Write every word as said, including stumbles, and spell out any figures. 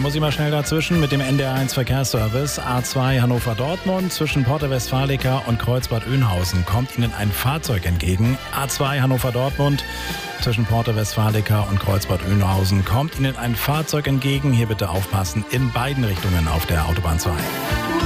muss ich mal schnell dazwischen mit dem N D R eins Verkehrsservice. A zwei Hannover-Dortmund zwischen Porta Westfalica und Kreuzbad Oeynhausen kommt Ihnen ein Fahrzeug entgegen. A zwei Hannover-Dortmund zwischen Porta Westfalica und Kreuzbad Oeynhausen kommt Ihnen ein Fahrzeug entgegen. Hier bitte aufpassen, in beiden Richtungen auf der Autobahn zwei.